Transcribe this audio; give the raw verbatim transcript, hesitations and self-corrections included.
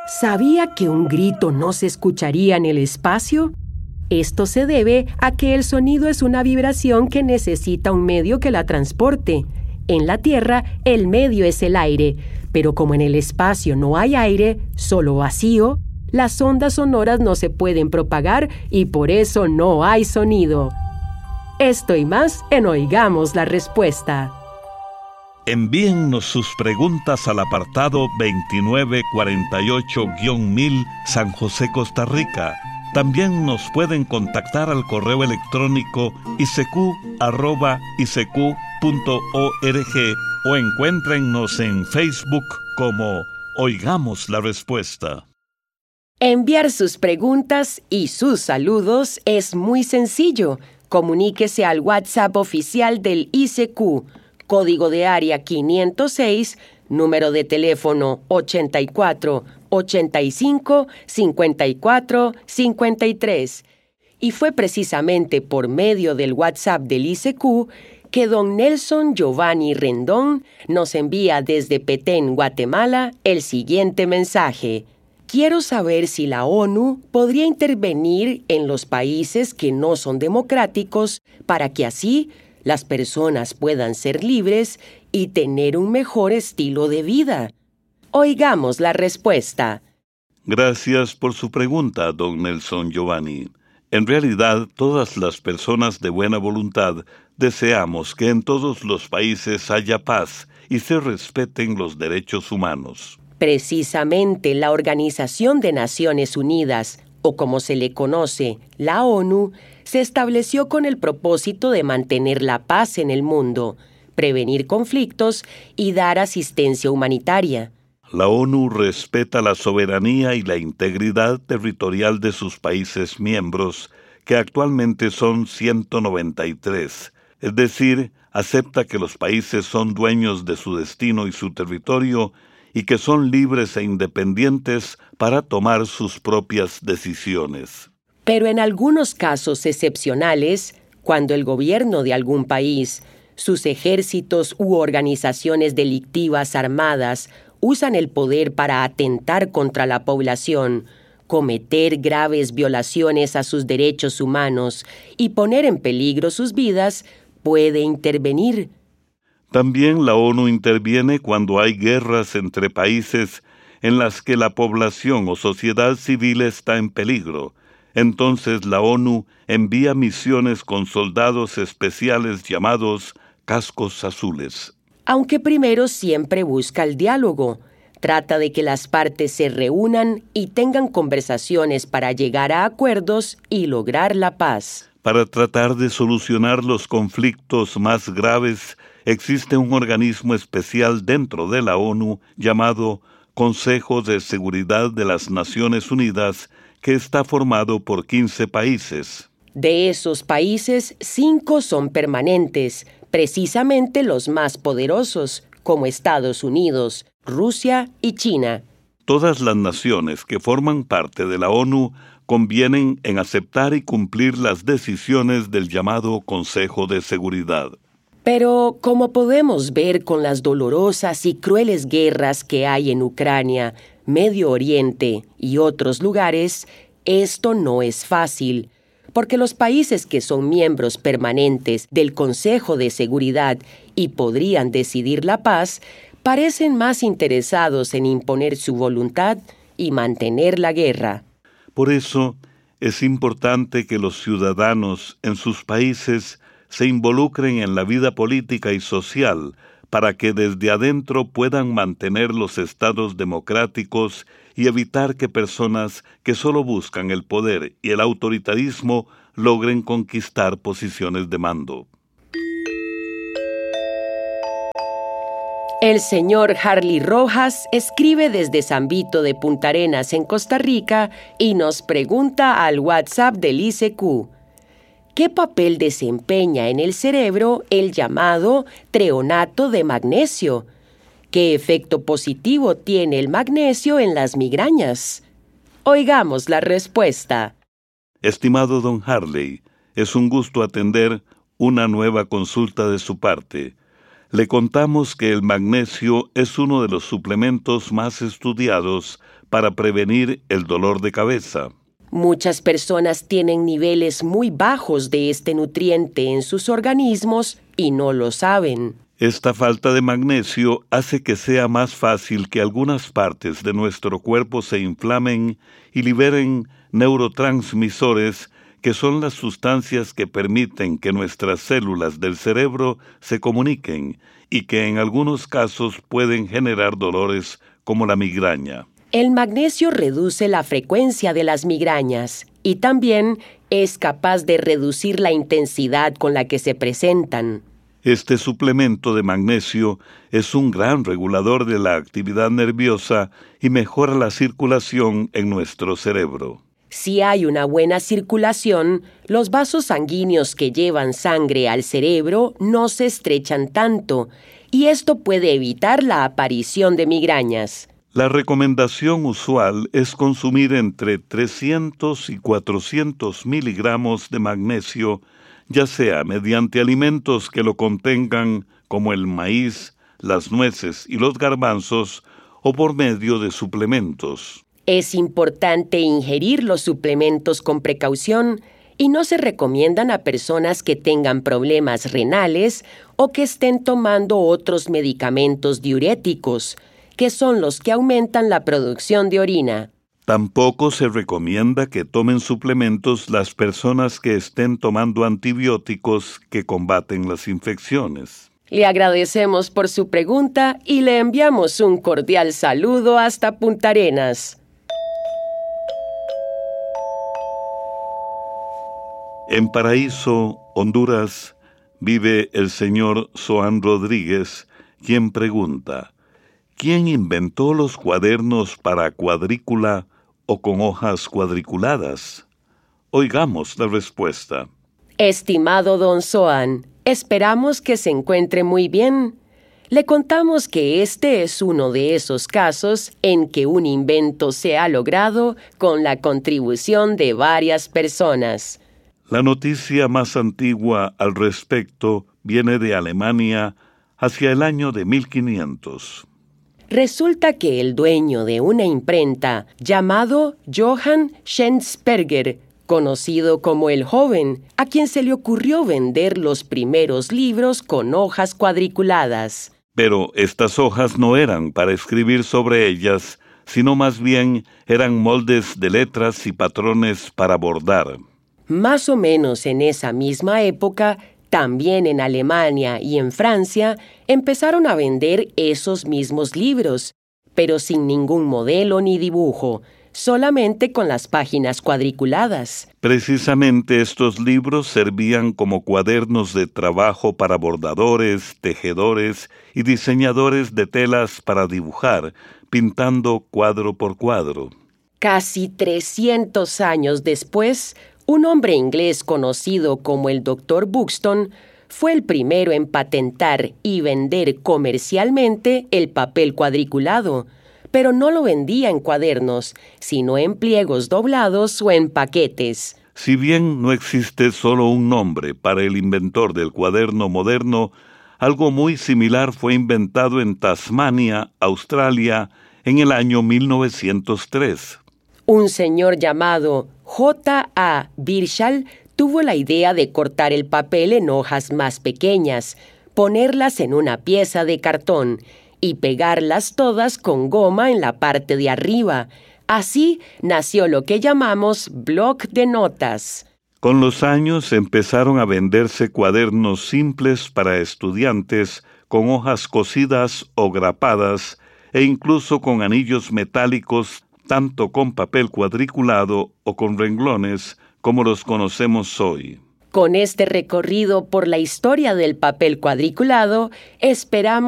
¿Sabía que un grito no se escucharía en el espacio? Esto se debe a que el sonido es una vibración que necesita un medio que la transporte. En la Tierra, el medio es el aire, pero como en el espacio no hay aire, solo vacío, las ondas sonoras no se pueden propagar y por eso no hay sonido. Esto y más en Oigamos la Respuesta. Envíennos sus preguntas al apartado veintinueve cuarenta y ocho guión mil San José, Costa Rica. También nos pueden contactar al correo electrónico i c q arroba i c q punto org o encuéntrennos en Facebook como Oigamos la Respuesta. Enviar sus preguntas y sus saludos es muy sencillo. Comuníquese al WhatsApp oficial del I C Q, código de área quinientos seis, número de teléfono ochenta y cuatro, ochenta y cinco, cincuenta y cuatro, cincuenta y tres. Y fue precisamente por medio del WhatsApp del I C Q que don Nelson Giovanni Rendón nos envía desde Petén, Guatemala, el siguiente mensaje. Quiero saber si la ONU podría intervenir en los países que no son democráticos para que así las personas puedan ser libres y tener un mejor estilo de vida. Oigamos la respuesta. Gracias por su pregunta, don Nelson Giovanni. En realidad, todas las personas de buena voluntad deseamos que en todos los países haya paz y se respeten los derechos humanos. Precisamente la Organización de Naciones Unidas, o como se le conoce, la ONU, se estableció con el propósito de mantener la paz en el mundo, prevenir conflictos y dar asistencia humanitaria. La ONU respeta la soberanía y la integridad territorial de sus países miembros, que actualmente son ciento noventa y tres, es decir, acepta que los países son dueños de su destino y su territorio y que son libres e independientes para tomar sus propias decisiones. Pero en algunos casos excepcionales, cuando el gobierno de algún país, sus ejércitos u organizaciones delictivas armadas usan el poder para atentar contra la población, cometer graves violaciones a sus derechos humanos y poner en peligro sus vidas, puede intervenir. También la ONU interviene cuando hay guerras entre países en las que la población o sociedad civil está en peligro. Entonces la ONU envía misiones con soldados especiales llamados cascos azules. Aunque primero siempre busca el diálogo. Trata de que las partes se reúnan y tengan conversaciones para llegar a acuerdos y lograr la paz. Para tratar de solucionar los conflictos más graves, existe un organismo especial dentro de la ONU llamado Consejo de Seguridad de las Naciones Unidas, que está formado por quince países. De esos países, cinco son permanentes, precisamente los más poderosos, como Estados Unidos, Rusia y China. Todas las naciones que forman parte de la ONU convienen en aceptar y cumplir las decisiones del llamado Consejo de Seguridad. Pero, como podemos ver con las dolorosas y crueles guerras que hay en Ucrania, Medio Oriente y otros lugares, esto no es fácil, porque los países que son miembros permanentes del Consejo de Seguridad y podrían decidir la paz, parecen más interesados en imponer su voluntad y mantener la guerra. Por eso, es importante que los ciudadanos en sus países se involucren en la vida política y social para que desde adentro puedan mantener los estados democráticos y evitar que personas que solo buscan el poder y el autoritarismo logren conquistar posiciones de mando. El señor Harley Rojas escribe desde San Vito de Punta Arenas, en Costa Rica, y nos pregunta al WhatsApp del I C Q. ¿Qué papel desempeña en el cerebro el llamado treonato de magnesio? ¿Qué efecto positivo tiene el magnesio en las migrañas? Oigamos la respuesta. Estimado don Harley, es un gusto atender una nueva consulta de su parte. Le contamos que el magnesio es uno de los suplementos más estudiados para prevenir el dolor de cabeza. Muchas personas tienen niveles muy bajos de este nutriente en sus organismos y no lo saben. Esta falta de magnesio hace que sea más fácil que algunas partes de nuestro cuerpo se inflamen y liberen neurotransmisores, que son las sustancias que permiten que nuestras células del cerebro se comuniquen y que en algunos casos pueden generar dolores como la migraña. El magnesio reduce la frecuencia de las migrañas y también es capaz de reducir la intensidad con la que se presentan. Este suplemento de magnesio es un gran regulador de la actividad nerviosa y mejora la circulación en nuestro cerebro. Si hay una buena circulación, los vasos sanguíneos que llevan sangre al cerebro no se estrechan tanto, y esto puede evitar la aparición de migrañas. La recomendación usual es consumir entre trescientos y cuatrocientos miligramos de magnesio, ya sea mediante alimentos que lo contengan, como el maíz, las nueces y los garbanzos, o por medio de suplementos. Es importante ingerir los suplementos con precaución y no se recomiendan a personas que tengan problemas renales o que estén tomando otros medicamentos diuréticos, que son los que aumentan la producción de orina. Tampoco se recomienda que tomen suplementos las personas que estén tomando antibióticos que combaten las infecciones. Le agradecemos por su pregunta y le enviamos un cordial saludo hasta Punta Arenas. En Paraíso, Honduras, vive el señor Soán Rodríguez, quien pregunta: ¿quién inventó los cuadernos para cuadrícula o con hojas cuadriculadas? Oigamos la respuesta. Estimado don Soán, esperamos que se encuentre muy bien. Le contamos que este es uno de esos casos en que un invento se ha logrado con la contribución de varias personas. La noticia más antigua al respecto viene de Alemania hacia el año de mil quinientos. Resulta que el dueño de una imprenta llamado Johann Schensperger, conocido como el Joven, a quien se le ocurrió vender los primeros libros con hojas cuadriculadas. Pero estas hojas no eran para escribir sobre ellas, sino más bien eran moldes de letras y patrones para bordar. Más o menos en esa misma época, también en Alemania y en Francia, empezaron a vender esos mismos libros, pero sin ningún modelo ni dibujo, solamente con las páginas cuadriculadas. Precisamente estos libros servían como cuadernos de trabajo para bordadores, tejedores y diseñadores de telas para dibujar, pintando cuadro por cuadro. Casi trescientos años después, un hombre inglés conocido como el doctor Buxton fue el primero en patentar y vender comercialmente el papel cuadriculado, pero no lo vendía en cuadernos, sino en pliegos doblados o en paquetes. Si bien no existe solo un nombre para el inventor del cuaderno moderno, algo muy similar fue inventado en Tasmania, Australia, en el año mil novecientos tres. Un señor llamado J A Birchall tuvo la idea de cortar el papel en hojas más pequeñas, ponerlas en una pieza de cartón y pegarlas todas con goma en la parte de arriba. Así nació lo que llamamos bloc de notas. Con los años empezaron a venderse cuadernos simples para estudiantes con hojas cosidas o grapadas e incluso con anillos metálicos, tanto con papel cuadriculado o con renglones como los conocemos hoy. Con este recorrido por la historia del papel cuadriculado, esperamos